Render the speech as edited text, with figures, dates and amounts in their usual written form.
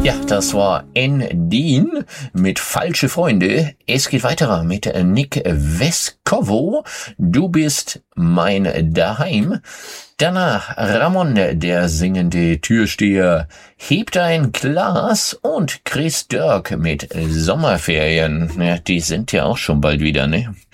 Ja, das war Endin mit Falsche Freunde. Es geht weiter mit Nick Vescovo. Du bist mein Daheim. Danach Ramon, der singende Türsteher, hebt ein Glas und Chris Dirk mit Sommerferien. Ja, die sind ja auch schon bald wieder, ne?